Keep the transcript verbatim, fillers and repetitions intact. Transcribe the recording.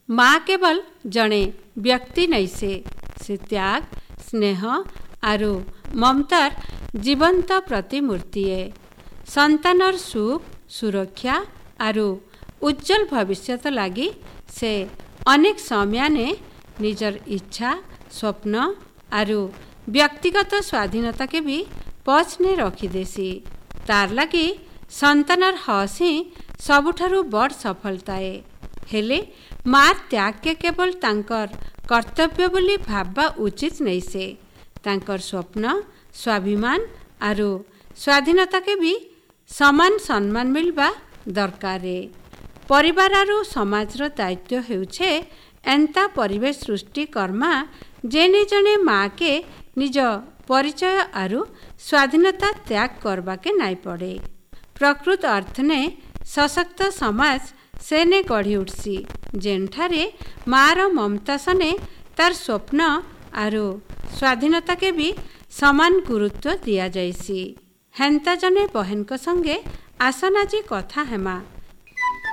माँ केवल जड़े व्यक्ति नहीं से से त्याग स्नेह आरु ममतार जीवंत प्रतिमूर्ति है। संतानर सुख सुरक्षा आरु उज्जवल भविष्य लगी से अनेक समय ने निजर इच्छा स्वप्न आरु व्यक्तिगत स्वाधीनता के भी पछने रखिदेसी। तार लगी संतानर हसी सबुठारु बड़ सफलता है। हेले मार त्याग के केवल तांकर कर्तव्य बोली भाबा उचित नहीं से तांकर स्वप्न स्वाभिमान आरु स्वाधीनता के भी समान सम्मान मिलवा दरकार। परिवार आरु समाज रो दायित्व हेउछे एंता परिवेश सृष्टि कर्मा जेने जने माँ के निज परिचय आरु स्वाधीनता त्याग करवा के नाई पड़े। प्रकृत अर्थ ने सशक्त समाज सेने गढ़ी उठसी जेनठारे मार ममता सने तार स्वप्न आरु स्वाधीनता के भी समान गुरुत्व दिया जाइसी। हेन्ता जने बहन को संगे आसन आज कथा हेमा।